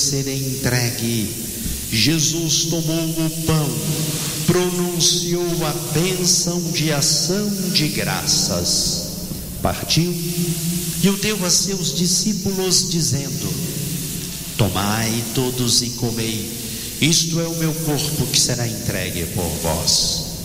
ser entregue, Jesus tomou o pão, pronunciou a bênção de ação de graças, partiu e o deu a seus discípulos, dizendo: tomai todos e comei, isto é o meu corpo que será entregue por vós.